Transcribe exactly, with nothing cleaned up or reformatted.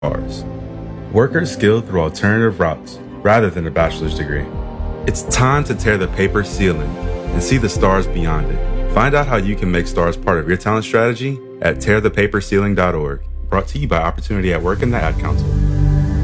stars. Work are skilled through alternative routes rather than a bachelor's degree. It's time to tear the paper ceiling and see the stars beyond it. Find out how you can make stars part of your talent strategy at tear the paper ceiling dot org. Brought to you by Opportunity at Work and the Ad Council.